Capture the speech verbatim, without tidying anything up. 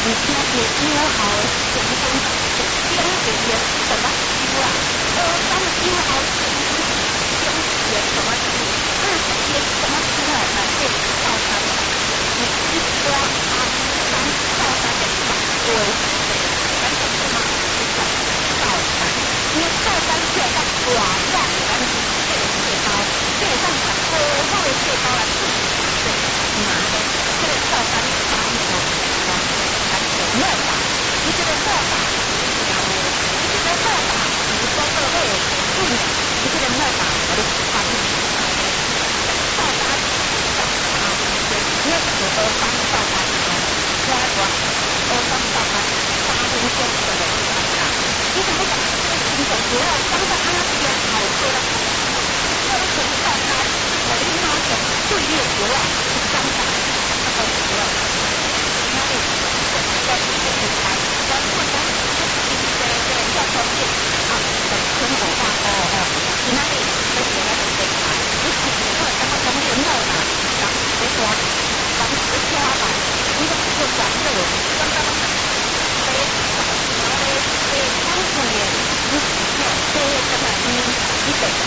你听见以后，成功是经历的什么修啊？呃，咱们以后成功经历的什么修？那这些什么修啊？那这造成你一说啊，咱造成的什么？对，咱什么嘛？造造成，你造成这个广大的咱们这个细胞，这个上讲多少的细胞啊？对，哪的？这个造成发育的啊，咱有没有法？你这个做法，你这个做法，你说到位，对，你这个没法，我就发现造法造法，你也是说发造法的，我来说，我发造法发明先这个地方啊，你怎么讲？这个新手主要当着阿姐好多的，这个是造法，我的妈呀，对越多啊，当法那个多，那里要是这个台，要做成这个这个要条件啊，等中国话哦哦，去哪里都写在这台，你写了什么什么人了嘛，然后别说，咱们别说吧，你都不会管这个，刚刚那个。所以，所以，所以，当时呢，你你这个什么，你你得